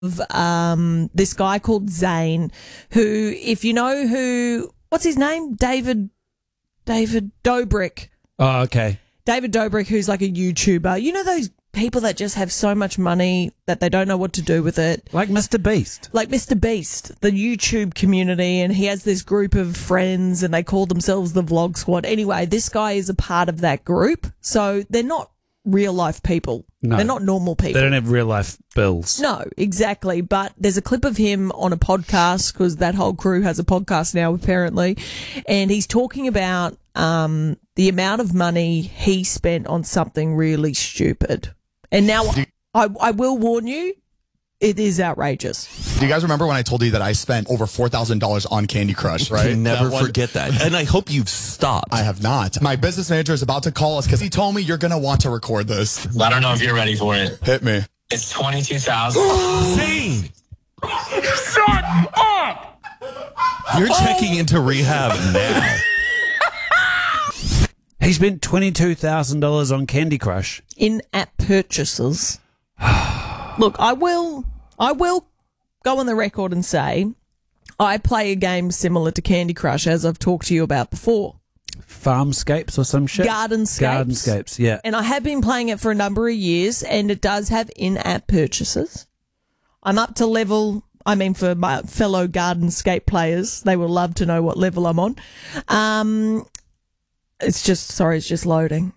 this guy called Zane, who, if you know what's his name? David Dobrik. Oh, okay. David Dobrik, who's like a YouTuber. You know those people that just have so much money that they don't know what to do with it? Like Mr. Beast. Like Mr. Beast, the YouTube community, and he has this group of friends and they call themselves the Vlog Squad. Anyway, this guy is a part of that group. So they're not real life people. No. They're not normal people. They don't have real life bills. No, exactly. But there's a clip of him on a podcast, because that whole crew has a podcast now, apparently. And he's talking about the amount of money he spent on something really stupid. And now I will warn you, it is outrageous. Do you guys remember when I told you that I spent over $4,000 on Candy Crush, right? You never forget that. And I hope you've stopped. I have not. My business manager is about to call us because he told me you're going to want to record this. I don't know if you're ready for it. Hit me. It's 22,000. Zane! Shut up! You're checking into rehab now. He spent $22,000 on Candy Crush. In-app purchases. Look, I will go on the record and say I play a game similar to Candy Crush, as I've talked to you about before. Farmscapes or some shit? Gardenscapes. Gardenscapes, yeah. And I have been playing it for a number of years, and it does have in-app purchases. I'm up to level, for my fellow Gardenscape players, they will love to know what level I'm on. It's just loading.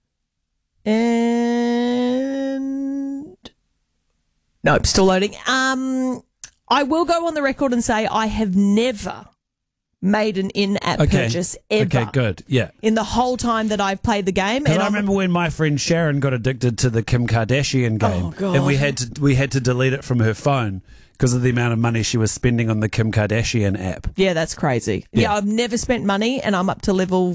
And nope, still loading. I will go on the record and say I have never made an in-app purchase ever. Okay, good. Yeah. In the whole time that I've played the game. And I remember when my friend Sharon got addicted to the Kim Kardashian game, Oh, God. and we had to delete it from her phone because of the amount of money she was spending on the Kim Kardashian app. Yeah, that's crazy. Yeah. I've never spent money, and I'm up to level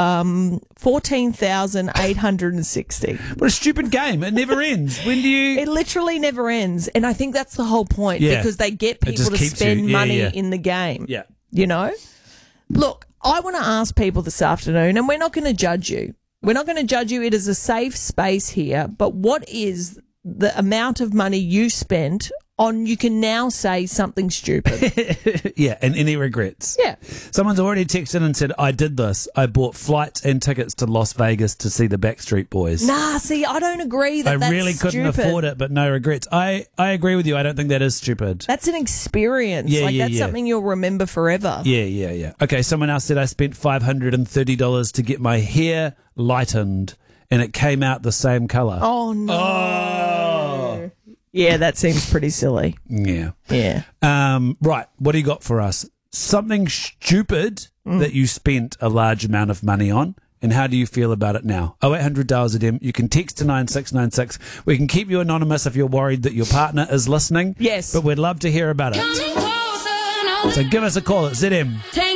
14,860. What a stupid game. It never ends. When do you... It literally never ends. And I think that's the whole point, Yeah. because they get It people just to keeps spend you- yeah, money yeah. in the game. Yeah. You know? Look, I want to ask people this afternoon, and we're not going to judge you. We're not going to judge you. It is a safe space here. But what is the amount of money you spent on, you can now say, something stupid? Yeah, and any regrets? Yeah. Someone's already texted and said, I did this. I bought flights and tickets to Las Vegas to see the Backstreet Boys. Nah, see, I don't agree that I that's really couldn't stupid. afford it, but no regrets. I agree with you. I don't think that is stupid. That's an experience. Yeah, that's yeah. something you'll remember forever. Yeah. Okay, someone else said I spent $530 to get my hair lightened, and it came out the same colour. Oh, no. Oh. Yeah, that seems pretty silly. Yeah. Yeah. Right, what do you got for us? Something stupid that you spent a large amount of money on, and how do you feel about it now? 0800 DALZM. You can text to 9696. We can keep you anonymous if you're worried that your partner is listening. Yes. But we'd love to hear about it. So give us a call at ZM.